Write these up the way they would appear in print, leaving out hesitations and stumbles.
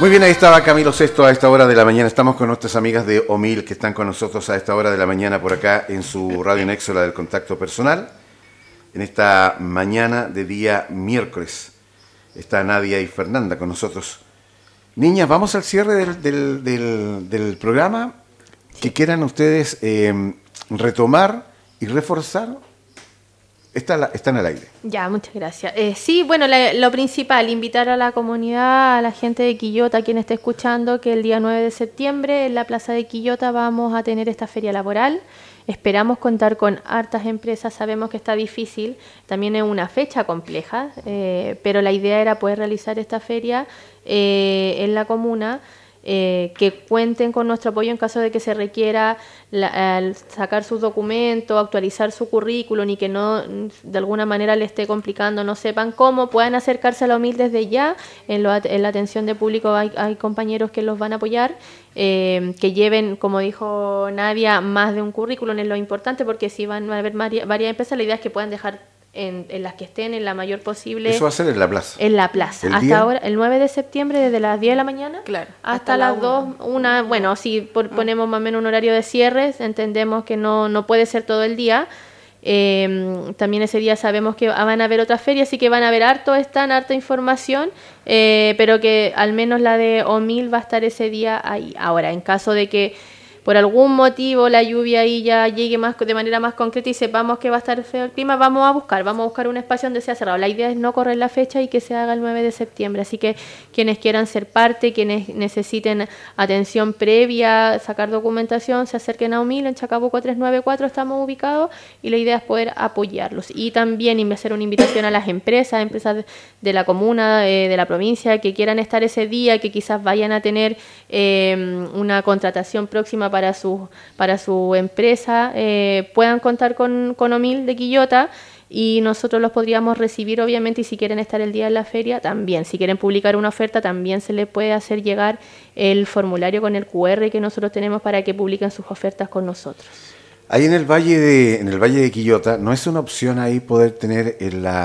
Muy bien, ahí estaba Camilo Sesto a esta hora de la mañana. Estamos con nuestras amigas de OMIL que están con nosotros a esta hora de la mañana por acá en su Radio Nexo, la del Contacto Personal. En esta mañana de día miércoles está Nadia y Fernanda con nosotros. Niñas, vamos al cierre del programa. Sí. Que quieran ustedes retomar y reforzar. Están al aire. Ya, muchas gracias. Sí, bueno, lo principal, invitar a la comunidad, a la gente de Quillota, quien esté escuchando, que el día 9 de septiembre en la Plaza de Quillota vamos a tener esta feria laboral. Esperamos contar con hartas empresas, sabemos que está difícil, también es una fecha compleja, pero la idea era poder realizar esta feria en la comuna, que cuenten con nuestro apoyo en caso de que se requiera sacar sus documentos, actualizar su currículum y que no de alguna manera le esté complicando, no sepan cómo, puedan acercarse a la OMIL desde ya. En la atención de público hay compañeros que los van a apoyar, que lleven, como dijo Nadia, más de un currículum es lo importante, porque si van a haber varias empresas, la idea es que puedan dejar en las que estén en la mayor posible. Eso va a ser en la plaza. En la plaza. Hasta ahora, el 9 de septiembre, desde las 10 de la mañana, claro, hasta las 2, bueno, si ponemos más o menos un horario de cierres, entendemos que no puede ser todo el día. También ese día sabemos que van a haber otras ferias, así que van a haber harta información, pero que al menos la de OMIL va a estar ese día ahí. Ahora, en caso de que por algún motivo la lluvia ahí ya llegue de manera más concreta y sepamos que va a estar feo el clima, vamos a buscar un espacio donde sea cerrado. La idea es no correr la fecha y que se haga el 9 de septiembre, así que quienes quieran ser parte, quienes necesiten atención previa, sacar documentación, se acerquen a OMIL, en Chacabuco 394 estamos ubicados, y la idea es poder apoyarlos. Y también hacer una invitación a las empresas de la comuna, de la provincia, que quieran estar ese día, que quizás vayan a tener una contratación próxima para su empresa, puedan contar con OMIL de Quillota, y nosotros los podríamos recibir, obviamente, y si quieren estar el día de la feria, también. Si quieren publicar una oferta, también se les puede hacer llegar el formulario con el QR que nosotros tenemos para que publiquen sus ofertas con nosotros. Ahí en el Valle de Quillota, ¿no es una opción ahí poder tener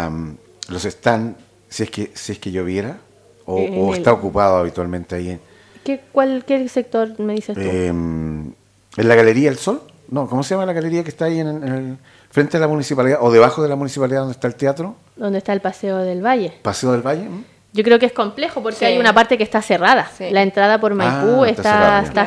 los stands si es que lloviera? ¿O está ocupado habitualmente ahí? ¿Qué sector me dices tú? ¿En la Galería El Sol? No, ¿cómo se llama la galería que está ahí en el frente de la municipalidad o debajo de la municipalidad donde está el teatro? ¿Dónde está el Paseo del Valle? ¿Paseo del Valle? Yo creo que es complejo porque hay una parte que está cerrada. Sí. La entrada por Maipú está